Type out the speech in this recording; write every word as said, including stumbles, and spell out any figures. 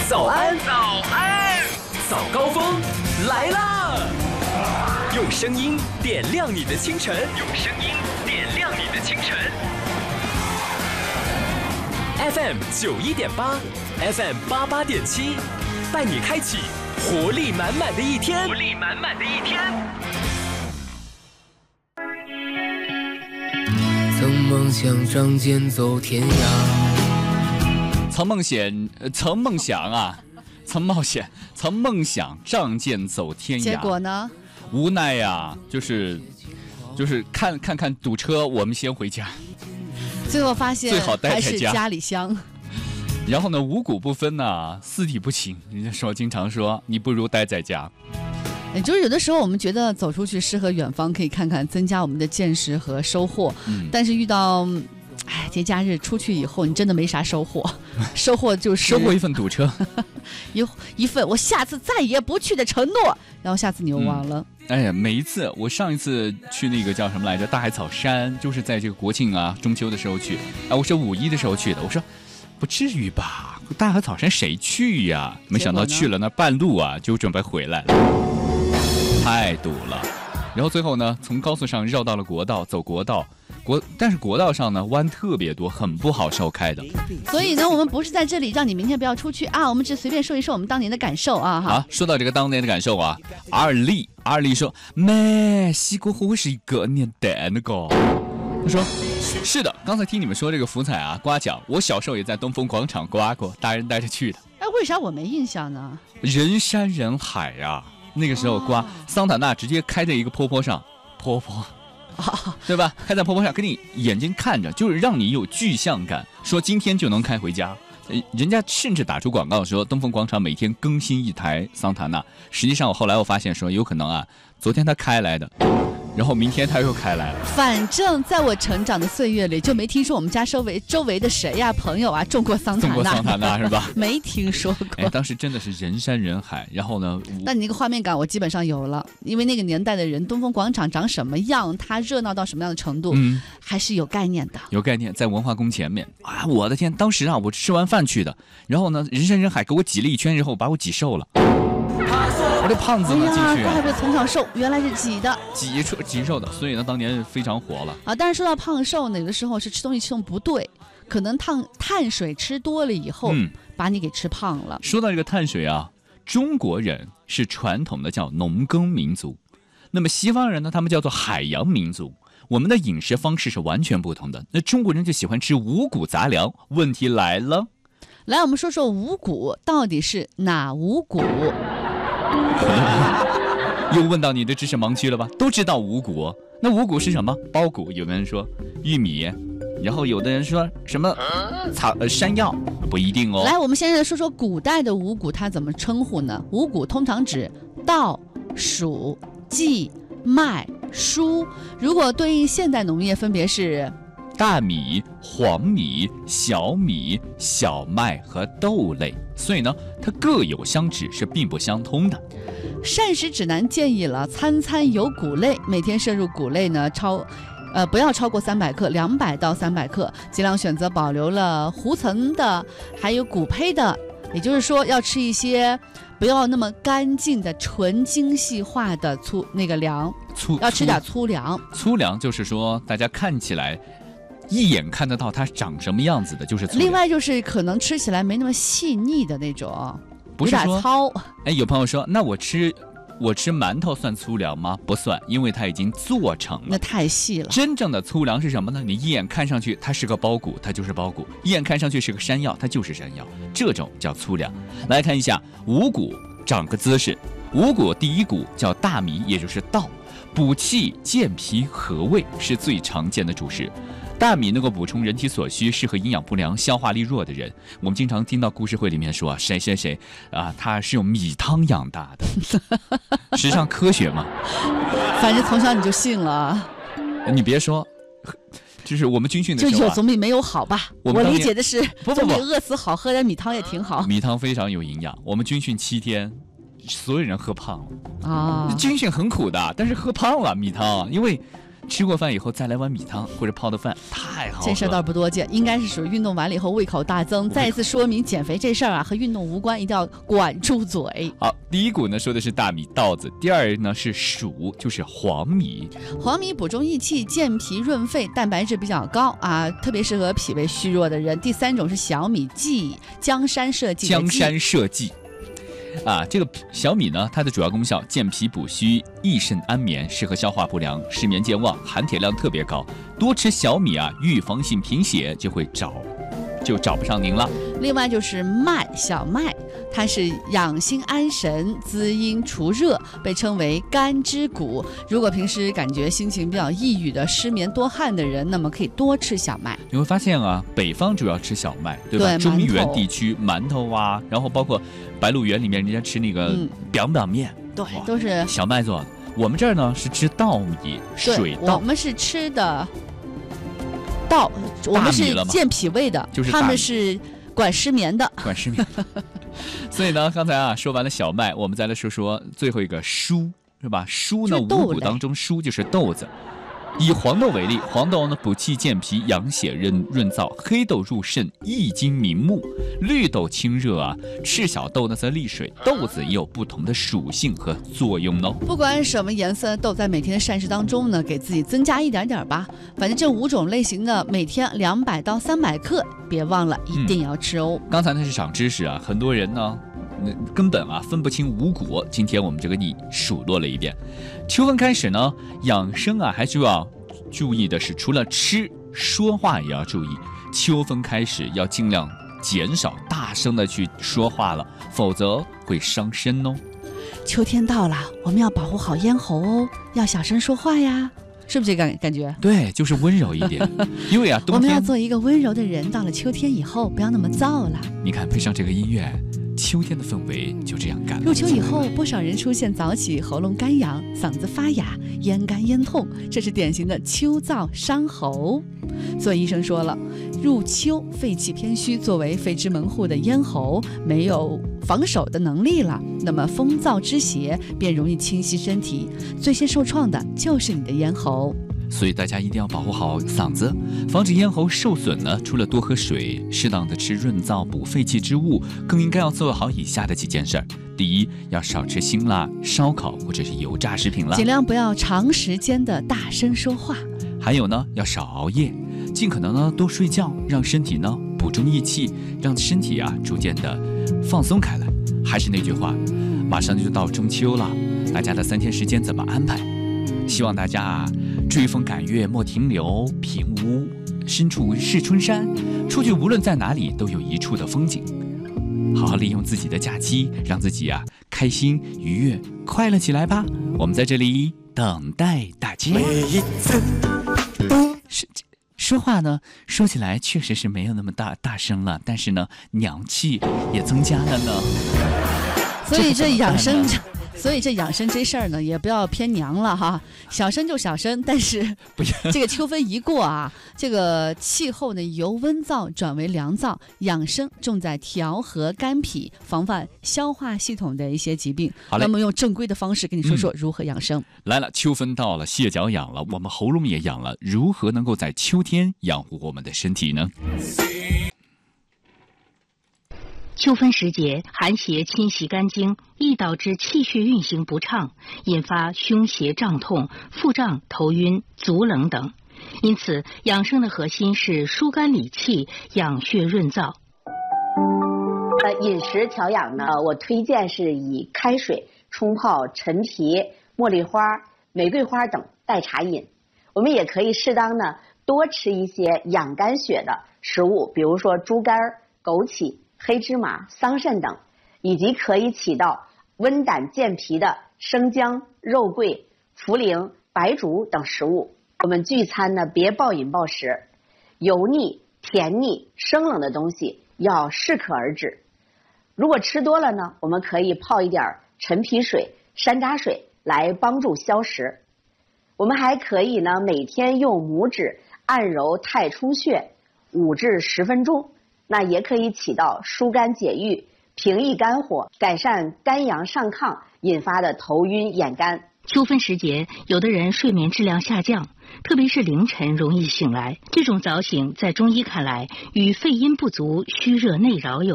早安，早安，早高峰来啦！用声音点亮你的清晨，用声音点亮你的清晨。F M 九一点八 ，F M 八八点七，带你开启活力满满的一天，活力满满的一天。 曾梦想仗剑走天涯， 曾梦想，曾梦想啊，曾冒险，曾梦想仗剑走天涯。 结果呢？ 无奈呀、啊，就是就是看看看堵车，我们先回家。 最后发现最好待在家还是家里香。 然后呢，五谷不分呢、啊，四体不勤。人家说经常说，你不如待在家。 也就是有的时候我们觉得走出去诗和远方可以看看，增加我们的见识和收获。嗯、但是遇到哎节假日出去以后，你真的没啥收获，收获就是收获一份堵车， 一一份我下次再也不去的承诺，然后下次你又忘了。 嗯、哎呀，每一次我上一次去那个叫什么来着，大海草山，就是在这个国庆啊、中秋的时候去。哎，我是五一的时候去的，我说不至于吧，大海草山谁去呀？没想到去了那半路啊，就准备回来了。太堵了，然后最后呢，从高速上绕到了国道，走国道，国但是国道上呢弯特别多，很不好烧开的。 所以呢，我们不是在这里让你明天不要出去啊，我们只随便说一说我们当年的感受啊哈。 啊，说到这个当年的感受啊，二丽二丽说，妹，西国湖是一个年代那个。他说，是的，刚才听你们说这个福彩啊刮奖，我小时候也在东风广场刮过，大人带着去的。 哎，为啥我没印象呢？ 人山人海呀、啊。那个时候刮、哦、桑塔纳直接开在一个坡坡上，坡坡，哦、对吧？开在坡坡上，给你眼睛看着，就是让你有具象感，说今天就能开回家。人家甚至打出广告说东风广场每天更新一台桑塔纳，实际上我后来我发现说有可能啊，昨天他开来的。然后明天他又开来了。 反正在我成长的岁月里，就没听说我们家周围周围的谁呀、啊、朋友啊中过桑塔纳。 中过桑塔纳是吧？ 没听说过。 哎，当时真的是人山人海。然后呢？ 那你那个画面感我基本上有了，因为那个年代的人，东风广场长什么样，它热闹到什么样的程度，嗯，还是有概念的。 有概念，在文化宫前面啊！我的天，当时啊，我吃完饭去的，然后呢，人山人海给我挤了一圈，然后把我挤瘦了。我这胖子呢进去啊， 怪不得从小瘦，原来是挤的， 挤瘦挤瘦的，所以呢，当年非常火了啊。但是说到胖瘦呢，有的时候是吃东西吃的不对，可能碳碳水吃多了以后，嗯，把你给吃胖了。 说到这个碳水啊，中国人是传统的叫农耕民族，那么西方人呢，他们叫做海洋民族。我们的饮食方式是完全不同的。那中国人就喜欢吃五谷杂粮，问题来了， 来，我们说说五谷到底是哪五谷？ 又问到你的知识盲区了吧？都知道五谷，那五谷是什么？苞谷，有的人说玉米，然后有的人说什么草呃山药，不一定哦。 来，我们现在说说古代的五谷，它怎么称呼呢？五谷通常指稻、黍、稷、麦、菽。如果对应现代农业，分别是大米、黄米、小米、小麦和豆类，所以呢，它各有相指，是并不相通的。 膳食指南建议了，餐餐有谷类，每天摄入谷类呢超，呃不要超过三百克，两百到三百克，尽量选择保留了糊层的，还有谷胚的，也就是说要吃一些不要那么干净的纯精细化的粗那个粮， 粗要吃点粗粮。 粗粮就是说大家看起来一眼看得到它长什么样子的，就是粗粮。 另外就是可能吃起来没那么细腻的那种， 不是说有点糙。 哎，有朋友说，那我吃我吃馒头算粗粮吗？不算，因为它已经做成了。 那太细了。 真正的粗粮是什么呢？你一眼看上去它是个苞谷，它就是苞谷；一眼看上去是个山药，它就是山药。这种叫粗粮。来看一下五谷长个姿势。五谷第一谷叫大米，也就是稻，补气健脾和胃是最常见的主食。大米能够补充人体所需，适合营养不良、消化力弱的人。我们经常听到故事会里面说，谁谁谁啊，他是用米汤养大的。实际上科学嘛， 反正从小你就信了。 你别说，就是我们军训的时候、啊， 就有总比没有好吧？我, 我理解的是， 不不不， 总比饿死好，喝点米汤也挺好。 米汤非常有营养。我们军训七天，所有人喝胖了啊。 军训很苦的，但是喝胖了米汤，因为吃过饭以后再来碗米汤或者泡的饭，太好了。 这事儿倒不多见，应该是属于运动完了以后胃口大增。再一次说明，减肥这事儿啊和运动无关，一定要管住嘴。 好，第一股呢说的是大米稻子，第二呢是黍，就是黄米。 黄米补中益气、健脾润肺，蛋白质比较高啊，特别适合脾胃虚弱的人。第三种是小米蓟，江山社稷。 江山社稷。啊，这个小米呢，它的主要功效健脾补虚、益肾安眠，适合消化不良、失眠健忘，含铁量特别高。多吃小米啊，预防性贫血就会找就找不上您了。 另外就是麦，小麦，它是养心安神、滋阴除热，被称为肝之谷。如果平时感觉心情比较抑郁的、失眠多汗的人，那么可以多吃小麦。 你会发现啊，北方主要吃小麦，对吧？ 对， 中原地区馒头啊，然后包括白鹿原里面人家吃那个表表面， 嗯、对，都是小麦做的。我们这儿呢是吃稻米、水稻， 我们是吃的稻，我们是健脾胃的， 就是他们是管失眠的， 管失眠。所以呢，刚才啊说完了小麦，我们再来说说最后一个黍，是吧？黍呢，五谷当中黍就是豆子。以黄豆为例，黄豆呢补气健脾、养血润润燥；黑豆入肾、益精明目；绿豆清热啊；赤小豆呢则利水。豆子也有不同的属性和作用哦。 不管什么颜色的豆，在每天的膳食当中呢，给自己增加一点点吧。反正这五种类型的，每天两百到三百克，别忘了一定要吃哦。 嗯、刚才那是长知识啊，很多人呢。根本啊分不清五谷，今天我们这个你数落了一遍。秋分开始呢，养生啊还需要注意的是，除了吃，说话也要注意。秋分开始要尽量减少大声的去说话了，否则会伤身哦。 秋天到了，我们要保护好咽喉哦，要小声说话呀。是不是这个感觉？ 对，就是温柔一点。因为啊，冬天我们要做一个温柔的人。到了秋天以后，不要那么燥了。 你看，配上这个音乐，秋天的氛围就这样干了。 入秋以后，不少人出现早起、喉咙干痒、嗓子发哑、咽干咽痛，这是典型的秋燥伤喉。所以医生说了，入秋肺气偏虚，作为肺之门户的咽喉没有防守的能力了，那么风燥之邪便容易侵袭身体，最先受创的就是你的咽喉。 所以大家一定要保护好嗓子，防止咽喉受损呢。除了多喝水，适当的吃润燥补肺气之物，更应该要做好以下的几件事儿。第一，要少吃辛辣、烧烤或者是油炸食品了， 尽量不要长时间的大声说话。 还有呢，要少熬夜，尽可能呢多睡觉，让身体呢补充益气，让身体啊逐渐的放松开来。还是那句话，马上就到中秋了，大家的三天时间怎么安排？希望大家啊追风赶月莫停留，平屋深处是春山，出去无论在哪里都有一处的风景。好好利用自己的假期，让自己啊开心愉悦快乐起来吧。我们在这里等待大家。是说话呢，说起来确实是没有那么大大声了，但是呢娘气也增加了呢。 所以这养生所以这养生这事儿呢，也不要偏娘了哈，小声就小声。但是这个秋分一过啊，这个气候呢由温燥转为凉燥，养生重在调和肝脾，防范消化系统的一些疾病。那么用正规的方式跟你说说如何养生。嗯、 来了，秋分到了，蟹脚痒了，我们喉咙也痒了，如何能够在秋天养护我们的身体呢？ 秋分时节，寒邪侵袭肝经，易导致气血运行不畅，引发胸胁胀痛、腹胀、头晕、足冷等。因此，养生的核心是疏肝理气、养血润燥。 呃，饮食调养呢，我推荐是以开水冲泡陈皮、茉莉花、玫瑰花等代茶饮。我们也可以适当呢多吃一些养肝血的食物，比如说猪肝、枸杞、黑芝麻、桑葚等，以及可以起到温胆健脾的生姜、肉桂、茯苓、白术等食物。我们聚餐呢，别暴饮暴食，油腻、甜腻、生冷的东西要适可而止。如果吃多了呢，我们可以泡一点陈皮水、山楂水来帮助消食。我们还可以呢，每天用拇指按揉太冲穴五至十分钟。那也可以起到疏肝解郁、平抑肝火、改善肝阳上亢引发的头晕眼干。 秋分时节，有的人睡眠质量下降，特别是凌晨容易醒来。这种早醒在中医看来与肺阴不足、虚热内扰有